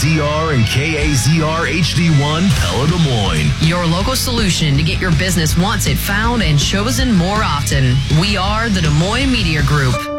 KAZR and KAZR HD1 Pella Des Moines. Your local solution to get your business wanted, found, and chosen more often. We are the Des Moines Media Group.